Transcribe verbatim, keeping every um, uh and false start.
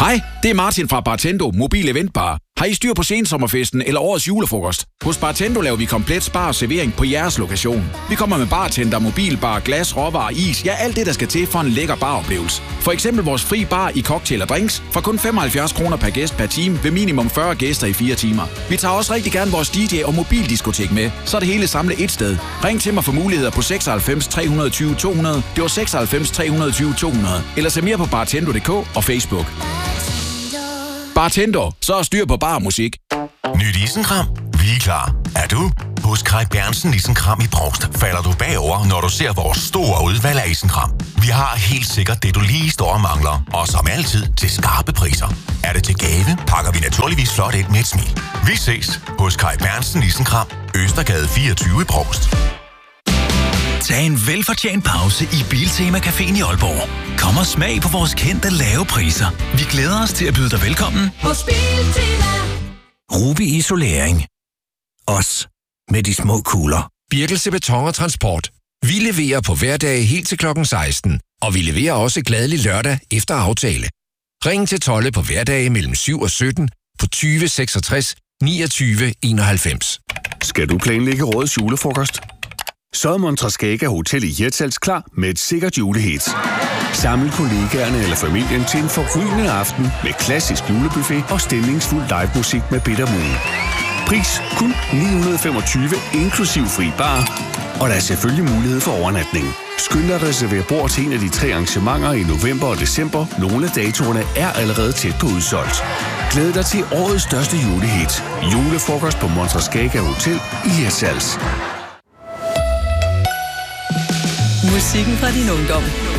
Hej, det er Martin fra Bartendo Mobil Eventbar. Har I styr på sensommerfesten eller årets julefrokost? Hos Bartendo laver vi komplet spar og servering på jeres lokation. Vi kommer med bartender, mobilbar, glas, råvarer, is, ja alt det, der skal til for en lækker baroplevelse. For eksempel vores fri bar i cocktail og drinks for kun femoghalvfjerds kroner per gæst per time ved minimum fyrre gæster i fire timer. Vi tager også rigtig gerne vores D J og mobildiskotek med, så er det hele samlet et sted. Ring til mig for muligheder på seksoghalvfems tre tyve to hundrede, det var seksoghalvfems tre tyve to hundrede, eller se mere på bartendo punktum d k og Facebook. Bartender, så er styr på bar musik. Nyt isenkram? Vi er klar. Er du? Hos Kaj Bernsen Isenkram i Brovst falder du bagover, når du ser vores store udvalg af isenkram. Vi har helt sikkert det, du lige står og mangler, og som altid til skarpe priser. Er det til gave, pakker vi naturligvis flot ind med et smil. Vi ses hos Kaj Bernsen Isenkram, Østergade fireogtyve i Brovst. Tag en velfortjent pause i Biltema Caféen i Aalborg. Kom og smag på vores kendte lave priser. Vi glæder os til at byde dig velkommen hos Biltema. Ruby Isolering. Os med de små kugler. Birkelse Beton og Transport. Vi leverer på hverdage helt til klokken seksten, og vi leverer også glædelig lørdag efter aftale. Ring til Tolle på hverdage mellem syv og sytten på tyve seksogtres niogtyve enoghalvfems. Skal du planlægge årets julefrokost? Så er Montrascaga Hotel i Hirtshals klar med et sikkert julehit. Samle kollegaerne eller familien til en forrygende aften med klassisk julebuffet og stemningsfuld livemusik med Bitter Moon. Pris kun ni hundrede og femogtyve inklusiv fri bar, og der er selvfølgelig mulighed for overnatning. Skynd dig at reservere bord til en af de tre arrangementer i november og december. Nogle af datorerne er allerede tæt på udsolgt. Glæd dig til årets største julehit. Julefrokost på Montrascaga Hotel i Hirtshals. Musikken fra din ungdom.